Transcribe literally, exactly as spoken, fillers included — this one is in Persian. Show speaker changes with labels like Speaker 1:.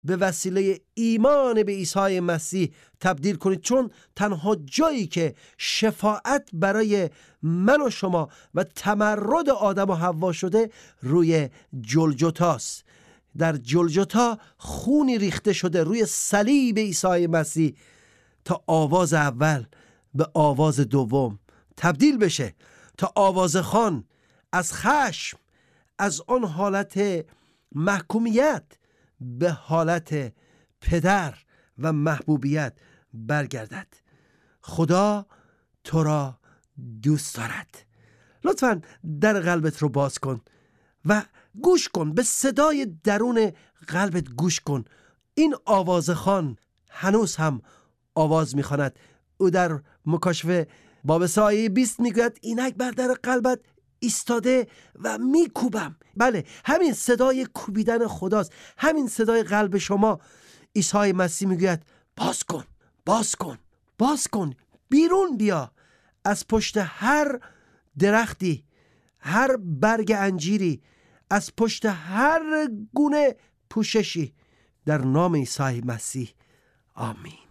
Speaker 1: به وسیله ایمان به عیسی مسیح تبدیل کنید، چون تنها جایی که شفاعت برای من و شما و تمرد آدم و حوا شده روی جلجتاست. در جلجتا خونی ریخته شده روی صلیب عیسی مسیح تا آواز اول به آواز دوم تبدیل بشه، تا آواز خان از خشم، از آن حالت محکومیت به حالت پدر و محبوبیت برگردد. خدا تو را دوست دارد. لطفاً در قلبت رو باز کن و گوش کن، به صدای درون قلبت گوش کن. این آوازخوان هنوز هم آواز میخواند. او در مکاشفه باب سه آیه بیست میگوید اینک بر در قلبت ایستاده و میکوبم. بله، همین صدای کوبیدن خداست، همین صدای قلب شما. عیسی مسیح میگوید باز کن، باز کن، باز کن، بیرون بیا از پشت هر درختی، هر برگ انجیری، از پشت هر گونه پوششی، در نام عیسی مسیح. آمین.